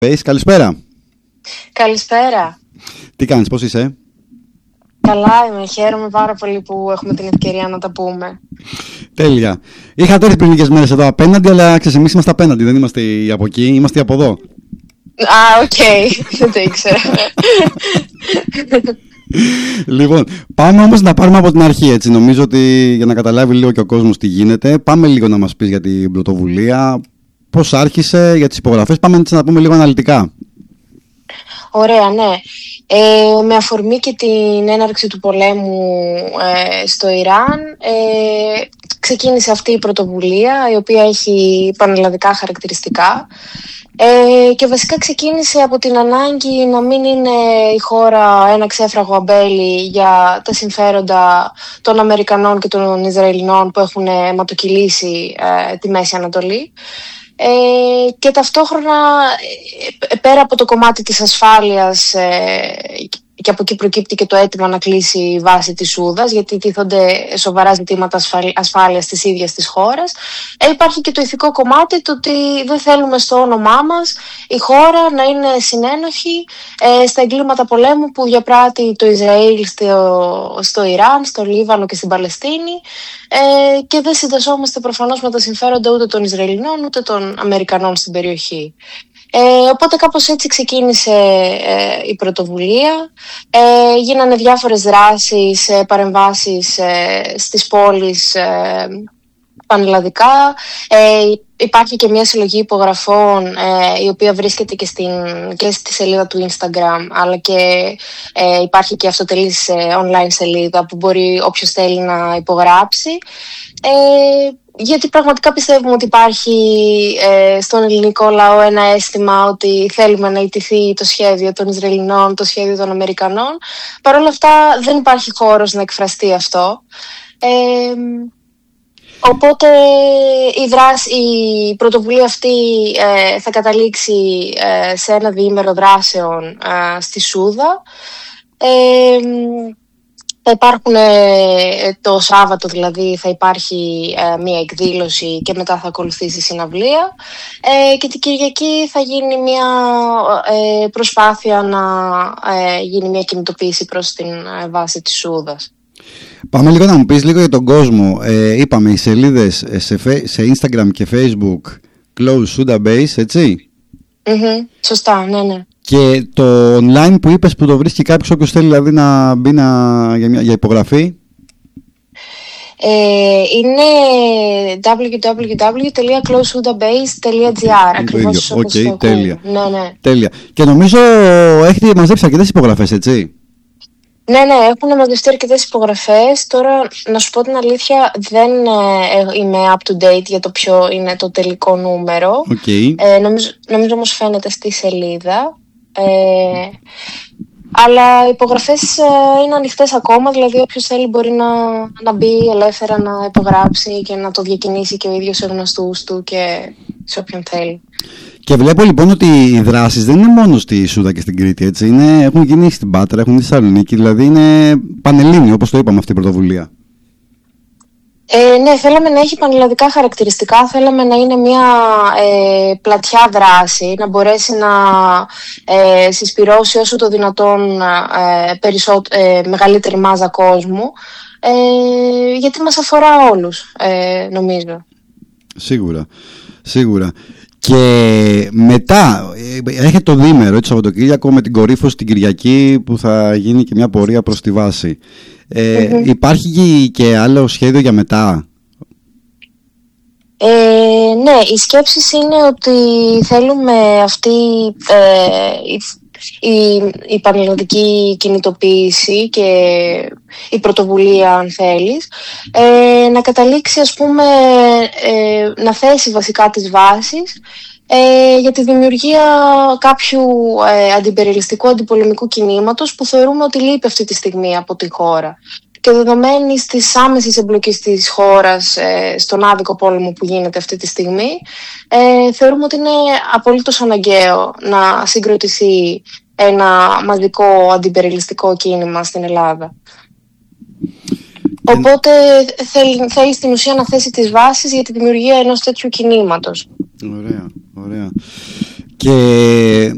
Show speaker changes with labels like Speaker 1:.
Speaker 1: Καλησπέρα.
Speaker 2: Καλησπέρα.
Speaker 1: Τι κάνεις, πώς είσαι?
Speaker 2: Καλά είμαι, χαίρομαι πάρα πολύ που έχουμε την ευκαιρία να τα πούμε.
Speaker 1: Τέλεια. Είχατε έρθει πριν λίγες μέρες εδώ απέναντι, αλλά ξέρεις, εμείς είμαστε απέναντι, δεν είμαστε από εκεί, είμαστε από εδώ.
Speaker 2: Οκ, δεν το ήξερα.
Speaker 1: Λοιπόν, πάμε όμως να πάρουμε από την αρχή, έτσι. Νομίζω ότι για να καταλάβει λίγο και ο κόσμος τι γίνεται, πάμε λίγο να μας πεις για την πρωτοβουλία, πώς άρχισε, για τις υπογραφές, πάμε έτσι να πούμε λίγο αναλυτικά.
Speaker 2: Ωραία, ναι. Με αφορμή και την έναρξη του πολέμου στο Ιράν, ξεκίνησε αυτή η πρωτοβουλία, η οποία έχει πανελλαδικά χαρακτηριστικά. Και βασικά ξεκίνησε από την ανάγκη να μην είναι η χώρα ένα ξέφραγο αμπέλι για τα συμφέροντα των Αμερικανών και των Ισραηλινών που έχουν αιματοκυλήσει τη Μέση Ανατολή. Και ταυτόχρονα, πέρα από το κομμάτι της ασφάλειας, και από εκεί προκύπτει και το αίτημα να κλείσει η βάση της Σούδας, γιατί τίθονται σοβαρά ζητήματα ασφάλειας της ίδιας της χώρας. Υπάρχει και το ηθικό κομμάτι, το ότι δεν θέλουμε στο όνομά μας η χώρα να είναι συνένοχη στα εγκλήματα πολέμου που διαπράττει το Ισραήλ στο Ιράν, στο Λίβανο και στην Παλαιστίνη, και δεν συντασσόμαστε προφανώς με τα συμφέροντα ούτε των Ισραηλινών ούτε των Αμερικανών στην περιοχή. Οπότε κάπως έτσι ξεκίνησε η πρωτοβουλία. Γίνανε διάφορες δράσεις, παρεμβάσεις στις πόλεις πανελλαδικά. Υπάρχει και μια συλλογή υπογραφών, η οποία βρίσκεται και στη σελίδα του Instagram, αλλά και υπάρχει και αυτοτελής online σελίδα που μπορεί όποιος θέλει να υπογράψει. Γιατί πραγματικά πιστεύουμε ότι υπάρχει στον ελληνικό λαό ένα αίσθημα ότι θέλουμε να ιτηθεί το σχέδιο των Ισραηλινών, το σχέδιο των Αμερικανών. Παρ' όλα αυτά δεν υπάρχει χώρος να εκφραστεί αυτό. Οπότε η πρωτοβουλία αυτή θα καταλήξει σε ένα διήμερο δράσεων στη Σούδα. Θα υπάρχουν το Σάββατο, δηλαδή θα υπάρχει μια εκδήλωση και μετά θα ακολουθήσει συναυλία, και την Κυριακή θα γίνει μια προσπάθεια να γίνει μια κινητοποίηση προς την βάση της Σούδας.
Speaker 1: Πάμε λίγο να μου πεις λίγο για τον κόσμο. Είπαμε οι σελίδες σε Instagram και Facebook Close Suda Base, έτσι?
Speaker 2: Σωστά, ναι.
Speaker 1: Και το online που είπες που το βρίσκει κάποιος όποιος θέλει δηλαδή να μπει για υπογραφή?
Speaker 2: Είναι www.closesudabase.gr. Ακριβώς όπως το
Speaker 1: τέλεια.
Speaker 2: Ναι.
Speaker 1: Τέλεια. Και νομίζω έχετε μαζέψει αρκετές υπογραφές, έτσι?
Speaker 2: Ναι, έχουν μαζευτεί αρκετές υπογραφές. Τώρα, να σου πω την αλήθεια, δεν είμαι up to date για το ποιο είναι το τελικό νούμερο. Νομίζω όμως φαίνεται στη σελίδα. Αλλά οι υπογραφές είναι ανοιχτές ακόμα, δηλαδή όποιος θέλει μπορεί να μπει ελεύθερα να υπογράψει και να το διακινήσει και ο ίδιος σε γνωστούς του και σε όποιον θέλει. Και
Speaker 1: βλέπω λοιπόν ότι οι δράσεις δεν είναι μόνο στη Σούδα και στην Κρήτη, έτσι. Έχουν γίνει στην Πάτρα, έχουν γίνει στη Θεσσαλονίκη, δηλαδή είναι πανελλήνιο, όπως το είπαμε, αυτή η πρωτοβουλία.
Speaker 2: Ναι, θέλαμε να έχει πανελλαδικά χαρακτηριστικά, θέλαμε να είναι μια πλατιά δράση, να μπορέσει να συσπυρώσει όσο το δυνατόν μεγαλύτερη μάζα κόσμου, γιατί μας αφορά όλους, νομίζω.
Speaker 1: Σίγουρα. Και μετά έχετε το διήμερο, το Σαββατοκύριακο, με την κορύφωση την Κυριακή που θα γίνει και μια πορεία προς τη βάση. Υπάρχει και άλλο σχέδιο για μετά?
Speaker 2: Ναι, οι σκέψεις είναι ότι θέλουμε αυτή η πανελλαδική κινητοποίηση και η πρωτοβουλία, αν θέλεις, να καταλήξει, ας πούμε, να θέσει βασικά τις βάσεις για τη δημιουργία κάποιου αντιπεριαλιστικού, αντιπολεμικού κινήματος που θεωρούμε ότι λείπει αυτή τη στιγμή από τη χώρα. Και δεδομένης της άμεσης εμπλοκής της χώρας στον άδικο πόλεμο που γίνεται αυτή τη στιγμή, θεωρούμε ότι είναι απολύτως αναγκαίο να συγκροτηθεί ένα μαζικό αντιπεριαλιστικό κίνημα στην Ελλάδα. Οπότε θέλει στην ουσία να θέσει τις βάσεις για τη δημιουργία ενός τέτοιου κινήματος.
Speaker 1: Ωραία. Και